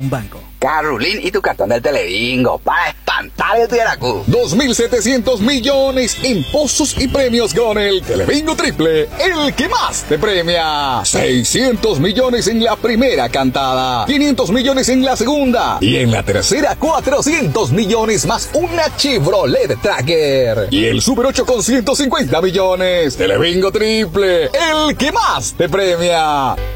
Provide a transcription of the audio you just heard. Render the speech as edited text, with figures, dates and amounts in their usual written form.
un banco. Carolín y tu cartón del Telebingo para espantar el Tiaracu. 2.700 millones en pozos y premios con el Telebingo Triple, el que más te premia. 600 millones en la primera cantada, 500 millones en la segunda y en la tercera 400 millones más una Chevrolet Tracker. Y el Super 8 con 150 millones. Telebingo Triple, el que más te premia.